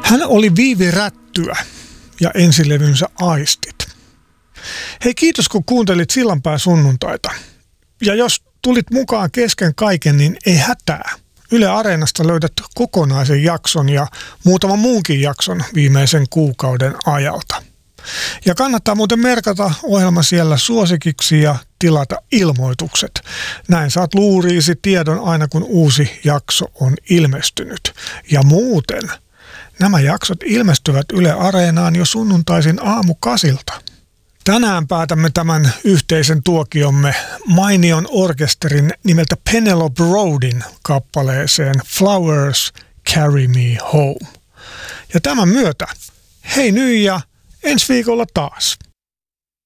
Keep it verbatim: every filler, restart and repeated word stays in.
Hän oli Viivi Rättyä ja ensilevynsä Aistit. Hei, kiitos kun kuuntelit Sillanpään sunnuntaita. Ja jos tulit mukaan kesken kaiken, niin ei hätää. Yle Areenasta löydät kokonaisen jakson ja muutaman muunkin jakson viimeisen kuukauden ajalta. Ja kannattaa muuten merkata ohjelma siellä suosikiksi ja tilata ilmoitukset. Näin saat luuriisi tiedon aina kun uusi jakso on ilmestynyt. Ja muuten, nämä jaksot ilmestyvät Yle Areenaan jo sunnuntaisin aamukasilta. Tänään päätämme tämän yhteisen tuokiomme mainion orkesterin nimeltä Penelope Roadin kappaleeseen Flowers Carry Me Home. Ja tämän myötä, hei nyt ja ensi viikolla taas.